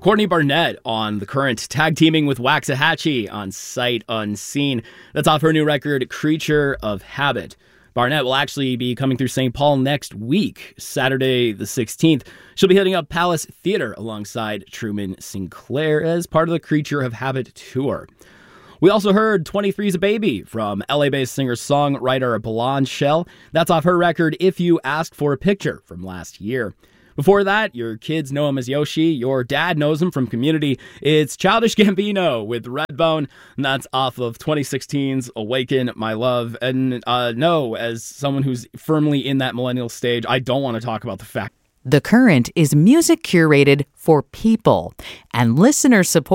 Courtney Barnett on The Current, tag teaming with Waxahachie on Sight Unseen. That's off her new record, Creature of Habit. Barnett will actually be coming through St. Paul next week, Saturday the 16th. She'll be hitting up Palace Theater alongside Truman Sinclair as part of the Creature of Habit tour. We also heard 23's a Baby from LA-based singer-songwriter Blonde Shell. That's off her record, If You Asked for a Picture, from last year. Before that, your kids know him as Yoshi. Your dad knows him from Community. It's Childish Gambino with Redbone, and that's off of 2016's Awaken My Love. And no, as someone who's firmly in that millennial stage, I don't want to talk about the fact. The Current is music curated for people, and listener support